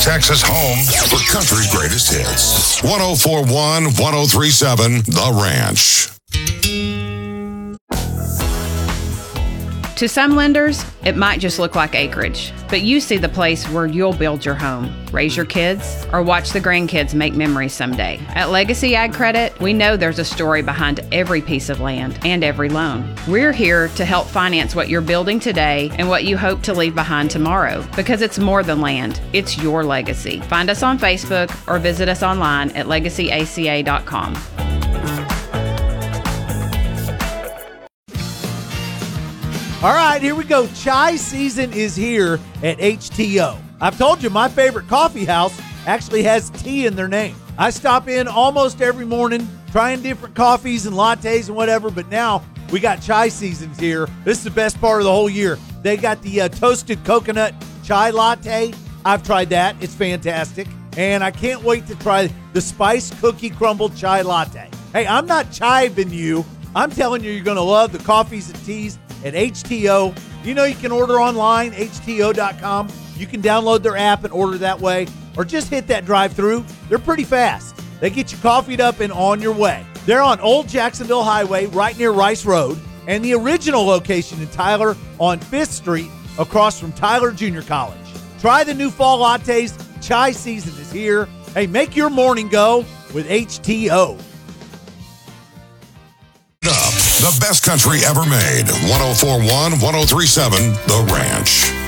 East Texas home for country's greatest hits. 1041, 1037, The Ranch. To some lenders, it might just look like acreage, but you see the place where you'll build your home, raise your kids, or watch the grandkids make memories someday. At Legacy Ag Credit, we know there's a story behind every piece of land and every loan. We're here to help finance what you're building today and what you hope to leave behind tomorrow, because it's more than land, it's your legacy. Find us on Facebook or visit us online at legacyaca.com. All right, here we go. Chai season is here at HTO. I've told you my favorite coffee house actually has tea in their name. I stop in almost every morning trying different coffees and lattes and whatever, but now we got chai seasons here. This is the best part of the whole year. They got the toasted coconut chai latte. I've tried that. It's fantastic. And I can't wait to try the spiced cookie crumble chai latte. Hey, I'm not chiving you. I'm telling you, you're going to love the coffees and teas at HTO. You know you can order online, hto.com. You can download their app and order that way, or just hit that drive-thru. They're pretty fast. They get you coffeeed up and on your way. They're on Old Jacksonville Highway, right near Rice Road, and the original location in Tyler on 5th Street, across from Tyler Junior College. Try the new fall lattes. Chai season is here. Hey, make your morning go with HTO. The best country ever made. 1041, 1037, The Ranch.